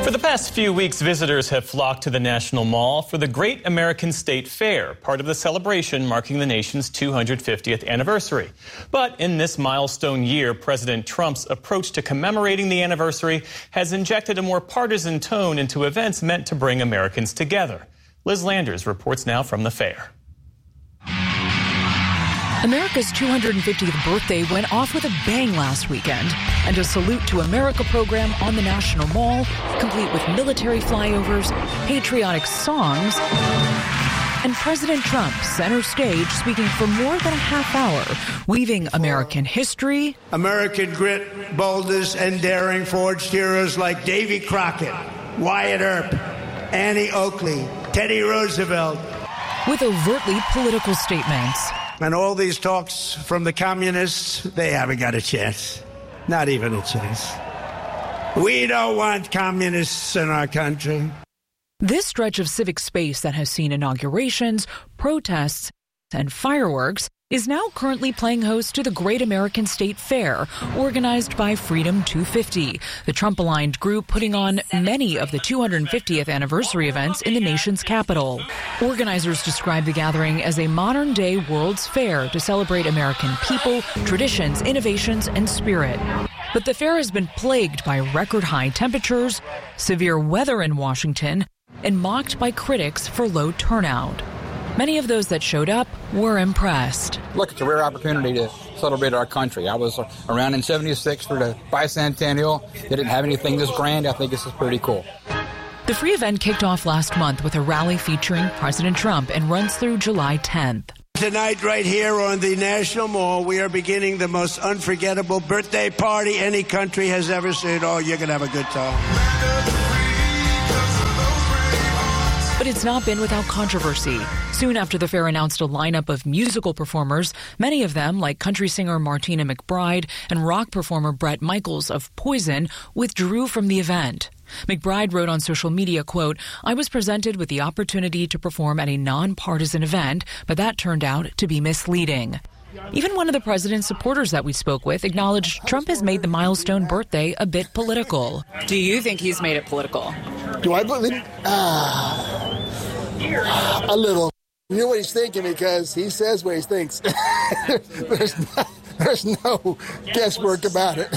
For the past few weeks, visitors have flocked to the National Mall for the Great American State Fair, part of the celebration marking the nation's 250th anniversary. But in this milestone year, President Trump's approach to commemorating the anniversary has injected a more partisan tone into events meant to bring Americans together. Liz Landers reports now from the fair. America's 250th birthday went off with a bang last weekend, and a Salute to America program on the National Mall, complete with military flyovers, patriotic songs, and President Trump center stage speaking for more than a half hour, weaving American history, American grit, boldness, and daring forged heroes like Davy Crockett, Wyatt Earp, Annie Oakley, Teddy Roosevelt, with overtly political statements. And all these talks from the communists, they haven't got a chance. Not even a chance. We don't want communists in our country. This stretch of civic space that has seen inaugurations, protests, and fireworks is now currently playing host to the Great American State Fair, organized by Freedom 250, the Trump-aligned group putting on many of the 250th anniversary events in the nation's capital. Organizers describe the gathering as a modern-day World's Fair to celebrate American people, traditions, innovations, and spirit. But the fair has been plagued by record-high temperatures, severe weather in Washington, and mocked by critics for low turnout. Many of those that showed up were impressed. Look, it's a rare opportunity to celebrate our country. I was around in '76 for the bicentennial. They didn't have anything this grand. I think this is pretty cool. The free event kicked off last month with a rally featuring President Trump and runs through July 10th. Tonight, right here on the National Mall, we are beginning the most unforgettable birthday party any country has ever seen. Oh, you're going to have a good time. But it's not been without controversy. Soon after the fair announced a lineup of musical performers, many of them, like country singer Martina McBride and rock performer Bret Michaels of Poison, withdrew from the event. McBride wrote on social media, quote, "I was presented with the opportunity to perform at a nonpartisan event, but that turned out to be misleading." Even one of the president's supporters that we spoke with acknowledged Trump has made the milestone birthday a bit political. Do you think he's made it political? Do I believe? A little. You know what he's thinking because he says what he thinks. There's no guesswork about it.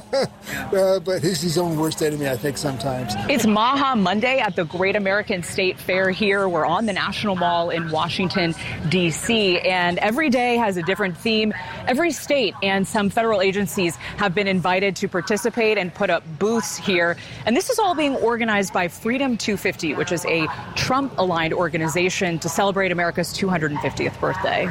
But he's his own worst enemy, I think, sometimes. It's Maha Monday at the Great American State Fair here. We're on the National Mall in Washington, D.C., and every day has a different theme. Every state and some federal agencies have been invited to participate and put up booths here. And this is all being organized by Freedom 250, which is a Trump-aligned organization to celebrate America's 250th birthday.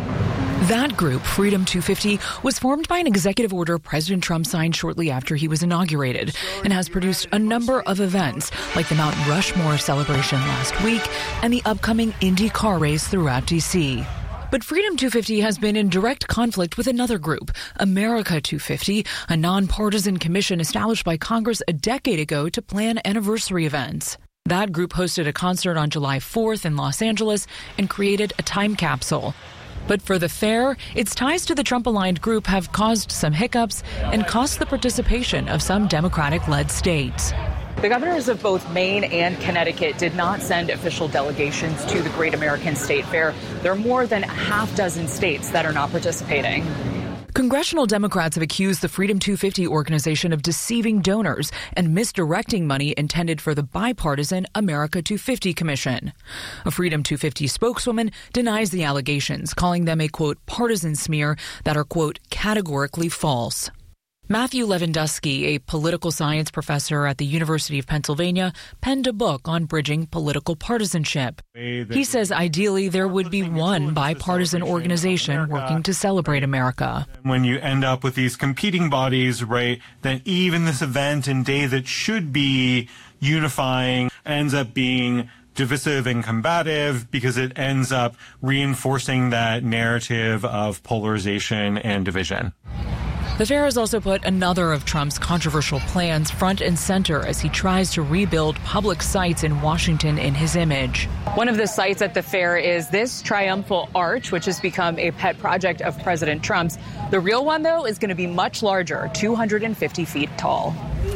That group, Freedom 250, was formed by an executive order President Trump signed shortly after he was inaugurated and has produced a number of events like the Mount Rushmore celebration last week and the upcoming Indy car race throughout D.C. But Freedom 250 has been in direct conflict with another group, America 250, a nonpartisan commission established by Congress a decade ago to plan anniversary events. That group hosted a concert on July 4th in Los Angeles and created a time capsule. But for the fair, its ties to the Trump-aligned group have caused some hiccups and cost the participation of some Democratic-led states. The governors of both Maine and Connecticut did not send official delegations to the Great American State Fair. There are more than a half dozen states that are not participating. Congressional Democrats have accused the Freedom 250 organization of deceiving donors and misdirecting money intended for the bipartisan America 250 Commission. A Freedom 250 spokeswoman denies the allegations, calling them a, quote, partisan smear that are, quote, categorically false. Matthew Lewandowski, a political science professor at the University of Pennsylvania, penned a book on bridging political partisanship. He says ideally there would be one bipartisan organization working to celebrate America. When you end up with these competing bodies, right, then even this event and day that should be unifying ends up being divisive and combative because it ends up reinforcing that narrative of polarization and division. The fair has also put another of Trump's controversial plans front and center as he tries to rebuild public sites in Washington in his image. One of the sites at the fair is this triumphal arch, which has become a pet project of President Trump's. The real one, though, is going to be much larger, 250 feet tall.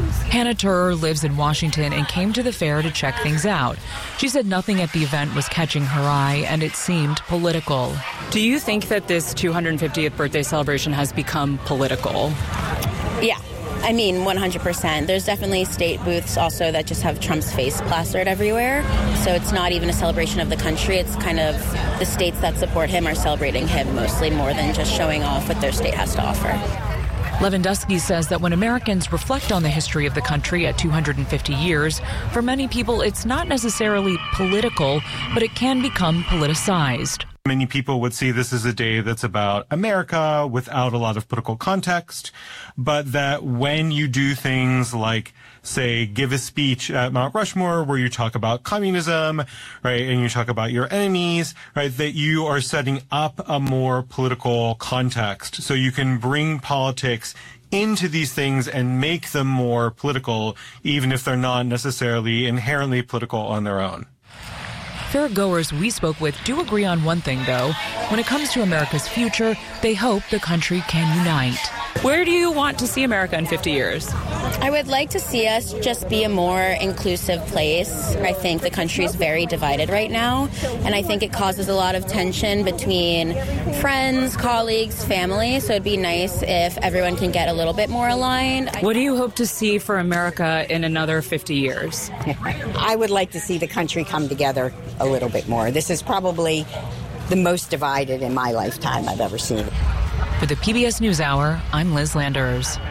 Hannah Turer lives in Washington and came to the fair to check things out. She said nothing at the event was catching her eye, and it seemed political. Do you think that this 250th birthday celebration has become political? Yeah. I mean, 100%. There's definitely state booths also that just have Trump's face plastered everywhere. So it's not even a celebration of the country. It's kind of the states that support him are celebrating him mostly more than just showing off what their state has to offer. Lewandowski says that when Americans reflect on the history of the country at 250 years, for many people it's not necessarily political, but it can become politicized. Many people would see this as a day that's about America without a lot of political context, but that when you do things like, say, give a speech at Mount Rushmore where you talk about communism, right, and you talk about your enemies, right, that you are setting up a more political context. So you can bring politics into these things and make them more political, even if they're not necessarily inherently political on their own. Fairgoers we spoke with do agree on one thing, though. When it comes to America's future, they hope the country can unite. Where do you want to see America in 50 years? I would like to see us just be a more inclusive place. I think the country is very divided right now, and I think it causes a lot of tension between friends, colleagues, family, so it'd be nice if everyone can get a little bit more aligned. What do you hope to see for America in another 50 years? I would like to see the country come together a little bit more. This is probably the most divided in my lifetime I've ever seen. For the PBS NewsHour, I'm Liz Landers.